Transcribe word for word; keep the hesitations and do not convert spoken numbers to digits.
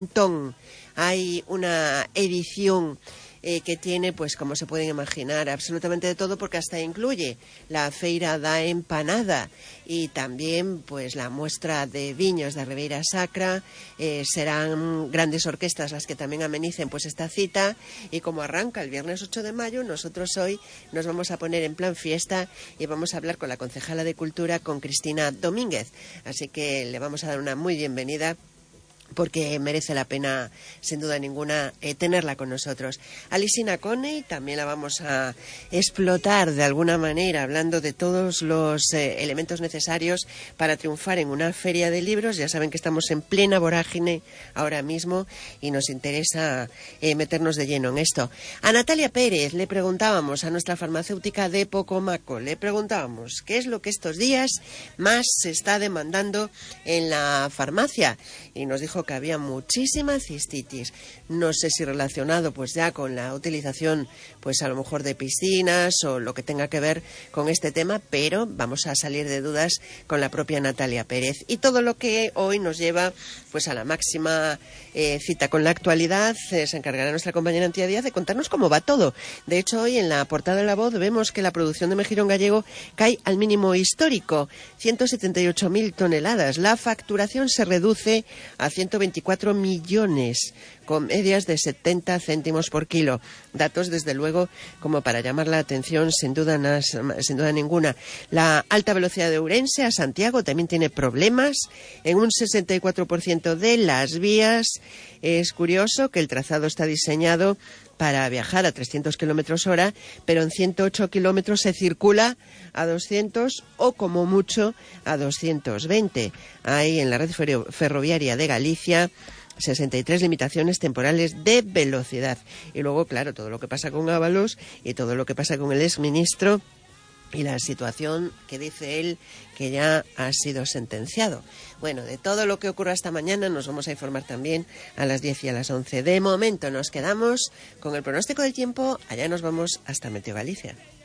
montón. Hay una edición eh, que tiene, pues como se pueden imaginar, absolutamente de todo, porque hasta incluye la Feira da Empanada y también pues la muestra de viños de Ribeira Sacra. Eh, serán grandes orquestas las que también amenicen pues esta cita, y como arranca el viernes ocho de mayo, nosotros hoy nos vamos a poner en plan fiesta y vamos a hablar con la concejala de Cultura, con Cristina Domínguez, así que le vamos a dar una muy bienvenida, porque merece la pena, sin duda ninguna, eh, tenerla con nosotros. Alisina Coney también la vamos a explotar de alguna manera, hablando de todos los eh, elementos necesarios para triunfar en una feria de libros. Ya saben que estamos en plena vorágine ahora mismo y nos interesa eh, meternos de lleno en esto. A Natalia Pérez le preguntábamos, a nuestra farmacéutica de Pocomaco, le preguntábamos qué es lo que estos días más se está demandando en la farmacia, y nos dijo que había muchísima cistitis. No sé si relacionado pues ya con la utilización pues a lo mejor de piscinas o lo que tenga que ver con este tema, pero vamos a salir de dudas con la propia Natalia Pérez. Y todo lo que hoy nos lleva pues a la máxima eh, cita con la actualidad, eh, se encargará nuestra compañera Antía Díaz de contarnos cómo va todo. De hecho, hoy en la portada de La Voz vemos que la producción de mejillón gallego cae al mínimo histórico, ciento setenta y ocho mil toneladas. La facturación se reduce a ciento veinticuatro millones, con medias de setenta céntimos por kilo. Datos, desde luego, como para llamar la atención, sin duda, sin duda ninguna. La alta velocidad de Ourense a Santiago también tiene problemas. En un sesenta y cuatro por ciento de las vías. Es curioso que el trazado está diseñado para viajar a trescientos kilómetros hora, pero en ciento ocho kilómetros se circula a doscientos o como mucho a doscientos veinte. Hay en la red ferroviaria de Galicia sesenta y tres limitaciones temporales de velocidad. Y luego, claro, todo lo que pasa con Ábalos y todo lo que pasa con el exministro y la situación que dice él que ya ha sido sentenciado. Bueno, de todo lo que ocurra esta mañana nos vamos a informar también a las diez y a las once. De momento nos quedamos con el pronóstico del tiempo. Allá nos vamos hasta Meteo Galicia.